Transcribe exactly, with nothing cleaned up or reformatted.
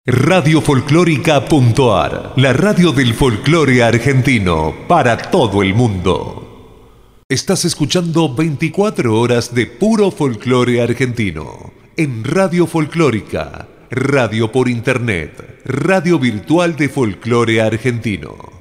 Radio Folclórica.ar, la radio del folclore argentino para todo el mundo. Estás escuchando veinticuatro horas de puro folclore argentino en Radio Folclórica, radio por internet, radio virtual de folclore argentino.